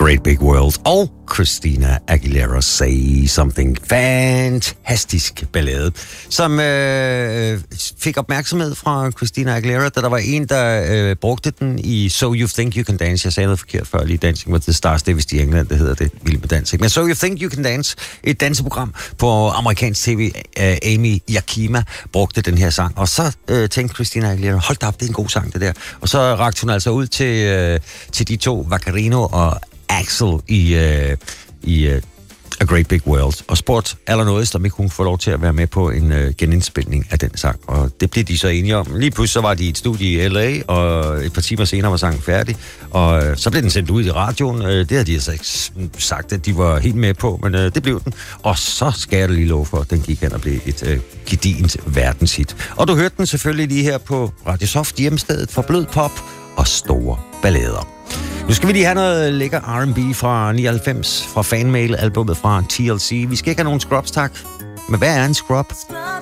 Great Big World og Christina Aguilera Say Something. Fantastisk ballade, som fik opmærksomhed fra Christina Aguilera, da der var en, der brugte den i So You Think You Can Dance. Jeg sagde noget forkert før, lige Dancing with the Stars, det er vist i England, det hedder det, Vild med Dans. Men So You Think You Can Dance, et danseprogram på amerikansk tv, Amy Yakima brugte den her sang, og så tænkte Christina Aguilera, hold da op, det er en god sang, det der. Og så rakte hun altså ud til de to, Vaccarino og Axel i A Great Big World, og spurgte allernådigst, om ikke hun får lov til at være med på en genindspilning af den sang. Og det blev de så enige om. Lige pludselig så var de i et studie i LA, og et par timer senere var sangen færdig. Og så blev den sendt ud i radioen. Det havde de altså ikke sagt, at de var helt med på, men det blev den. Og så skal jeg da lige love for, at den gik hen og blev et gedigent verdenshit. Og du hørte den selvfølgelig lige her på Radio Soft, hjemstedet for blød pop og store ballader. Nu skal vi lige have noget lækker R&B fra 99, fra Fanmail-albummet fra TLC. Vi skal ikke have nogen scrubs, tak. Men hvad er en scrub?